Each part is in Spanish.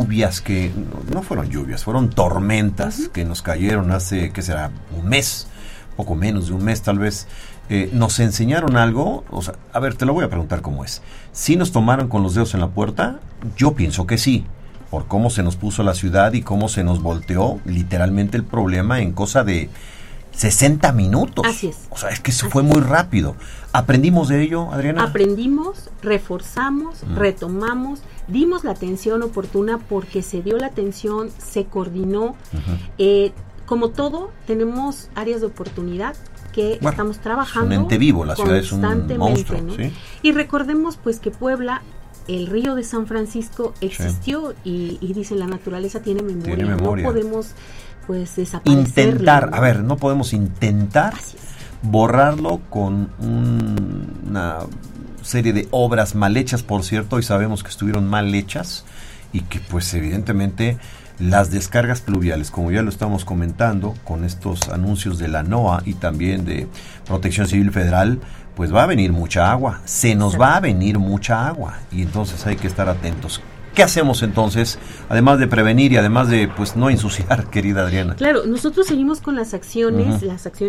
lluvias que no fueron lluvias, fueron tormentas que nos cayeron hace, ¿qué será? Un mes, poco menos de un mes tal vez. ¿Nos enseñaron algo? O sea, a ver, te lo voy a preguntar cómo es. ¿Sí nos tomaron con los dedos en la puerta? Yo pienso que sí, por cómo se nos puso la ciudad y cómo se nos volteó literalmente el problema en cosa de 60 minutos. Así es. O sea, es que eso fue muy rápido. ¿Aprendimos de ello, Adriana? Aprendimos, reforzamos, retomamos, dimos la atención oportuna porque se dio la atención, se coordinó. Como todo, tenemos áreas de oportunidad que estamos trabajando. Es un ente vivo, la ciudad es un monstruo, ¿no? ¿sí? Y recordemos pues que Puebla, el río de San Francisco existió y dicen la naturaleza tiene memoria. No podemos pues desaparecerlo. Intentar, ¿no? A ver, no podemos intentar borrarlo con una serie de obras mal hechas, por cierto, y sabemos que estuvieron mal hechas y que pues evidentemente las descargas pluviales, como ya lo estamos comentando con estos anuncios de la NOAA y también de Protección Civil Federal, pues va a venir mucha agua, se nos va a venir mucha agua y entonces hay que estar atentos. ¿Qué hacemos entonces, además de prevenir y además de pues no ensuciar, querida Adriana? Claro, nosotros seguimos con las acciones,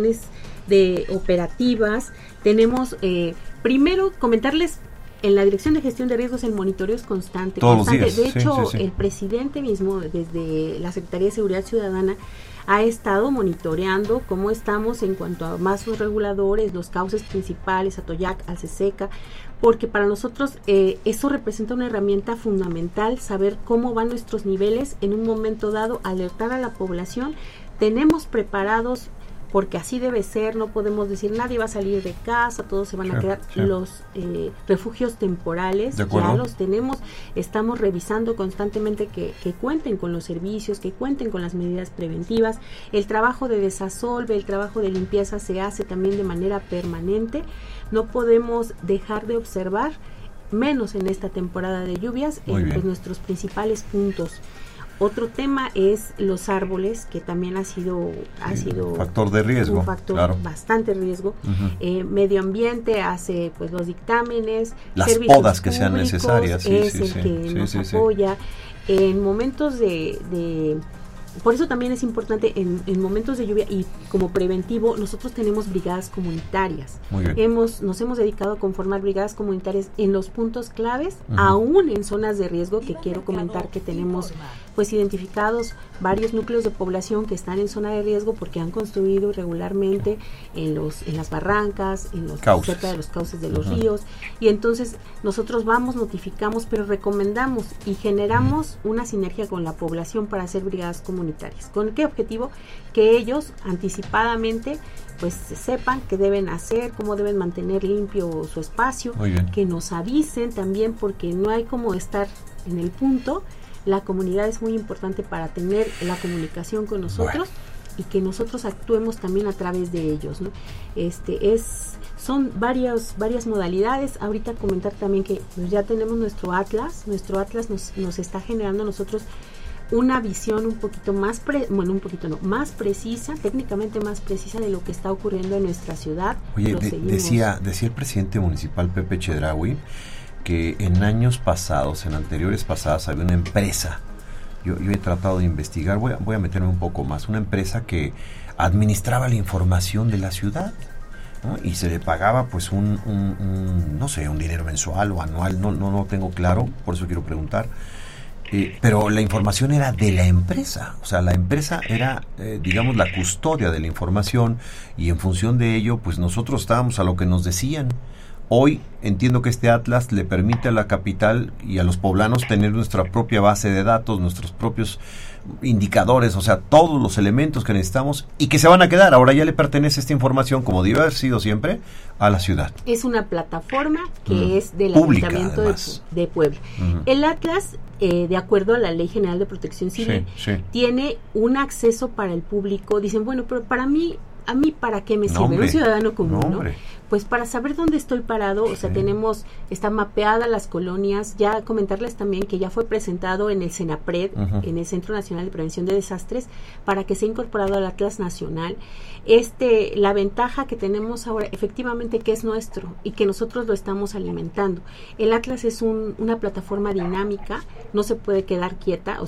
de operativas. Tenemos, primero, comentarles, en la Dirección de Gestión de Riesgos el monitoreo es constante. Todos los días. De hecho, el presidente mismo, desde la Secretaría de Seguridad Ciudadana, ha estado monitoreando cómo estamos en cuanto a vasos reguladores, los cauces principales, Atoyac, Alceseca, porque para nosotros eso representa una herramienta fundamental, saber cómo van nuestros niveles en un momento dado, alertar a la población. Tenemos preparados, porque así debe ser, no podemos decir nadie va a salir de casa, todos se van a quedar. Los refugios temporales ya los tenemos, estamos revisando constantemente que cuenten con los servicios, que cuenten con las medidas preventivas. El trabajo de desasolve, el trabajo de limpieza se hace también de manera permanente. No podemos dejar de observar, menos en esta temporada de lluvias, pues nuestros principales puntos. Otro tema es los árboles, que también ha sido factor de riesgo, un factor bastante riesgo. Medio ambiente hace pues los dictámenes, las podas que sean necesarias, que nos apoya en momentos de por eso también es importante en momentos de lluvia y como preventivo, nosotros tenemos brigadas comunitarias. Nos hemos dedicado a conformar brigadas comunitarias en los puntos claves, aún en zonas de riesgo, que quiero comentar que tenemos pues identificados varios núcleos de población que están en zona de riesgo porque han construido irregularmente en las barrancas, cerca de los cauces de los ríos, y entonces nosotros vamos, notificamos, pero recomendamos y generamos una sinergia con la población para hacer brigadas comunitarias. ¿Con qué objetivo? Que ellos anticipadamente pues sepan qué deben hacer, cómo deben mantener limpio su espacio, que nos avisen también, porque no hay como estar en el punto. La comunidad es muy importante para tener la comunicación con nosotros y que nosotros actuemos también a través de ellos, ¿no? Son varias modalidades. Ahorita comentar también que ya tenemos nuestro atlas nos está generando a nosotros una visión un poquito más más precisa, técnicamente más precisa de lo que está ocurriendo en nuestra ciudad. Oye, decía el presidente municipal Pepe Chedraui que en años pasados, en anteriores pasadas, había una empresa, yo he tratado de investigar, voy a meterme un poco más, una empresa que administraba la información de la ciudad, ¿no? Y se le pagaba pues no sé, un dinero mensual o anual, no tengo claro, por eso quiero preguntar, pero la información era de la empresa, o sea, la empresa era, digamos, la custodia de la información, y en función de ello, pues nosotros estábamos a lo que nos decían. Hoy entiendo que este atlas le permite a la capital y a los poblanos tener nuestra propia base de datos, nuestros propios indicadores, o sea, todos los elementos que necesitamos y que se van a quedar. Ahora ya le pertenece esta información, como debe haber sido siempre, a la ciudad. Es una plataforma que es del Ayuntamiento de Puebla. El atlas, de acuerdo a la Ley General de Protección Civil, tiene un acceso para el público. Dicen, bueno, pero ¿a mí para qué me sirve? Un ciudadano común, ¿no? Pues para saber dónde estoy parado, o sea, está mapeada las colonias. Ya comentarles también que ya fue presentado en el CENAPRED, en el Centro Nacional de Prevención de Desastres, para que sea incorporado al Atlas Nacional. La ventaja que tenemos ahora, efectivamente, que es nuestro y que nosotros lo estamos alimentando. El Atlas es una plataforma dinámica, no se puede quedar quieta.